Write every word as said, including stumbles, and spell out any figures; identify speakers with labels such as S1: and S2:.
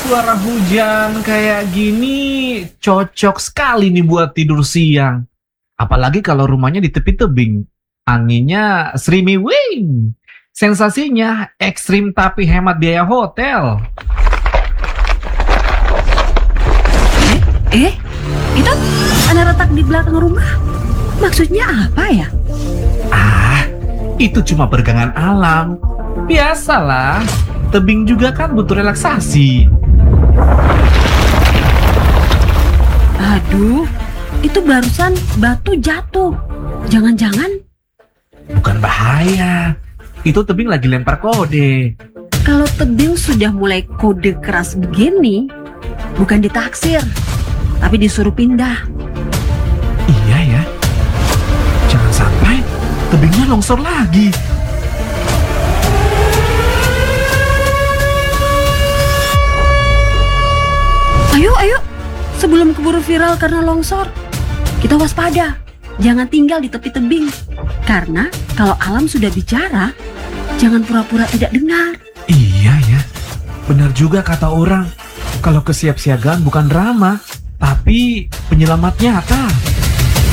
S1: Suara hujan kayak gini cocok sekali nih buat tidur siang. Apalagi kalau rumahnya di tepi tebing. Anginnya serimi wing. Sensasinya ekstrim tapi hemat biaya hotel.
S2: Eh, eh, itu ada retak di belakang rumah. Maksudnya apa ya?
S1: Ah, itu cuma peregangan alam. Biasalah, tebing juga kan butuh relaksasi.
S2: Aduh, itu barusan batu jatuh. Jangan-jangan
S1: Bukan bahaya, itu tebing lagi lempar kode.
S2: kalau tebing sudah mulai kode keras begini, bukan ditaksir, tapi disuruh pindah.
S1: Iya ya, jangan sampai tebingnya longsor lagi.
S2: Ayo, ayo, sebelum keburu viral karena longsor, kita waspada. Jangan tinggal di tepi tebing. Karena kalau alam sudah bicara, jangan pura-pura tidak dengar.
S1: Iya ya, benar juga kata orang. Kalau kesiapsiagaan bukan drama, tapi penyelamat nyata.